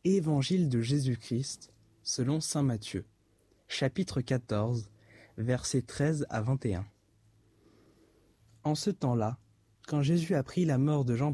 Évangile de Jésus-Christ selon saint Matthieu, chapitre 14, versets 13 à 21. En ce temps-là, quand Jésus apprit la mort de Jean